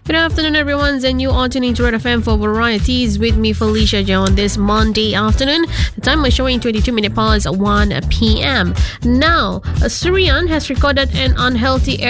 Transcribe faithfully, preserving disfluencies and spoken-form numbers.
Good afternoon, everyone. And you are tuning to Red F M for Varieties with me, Felicia Jo, on this Monday afternoon. The time is showing twenty-two minutes past one p.m. Now, Surian has recorded an unhealthy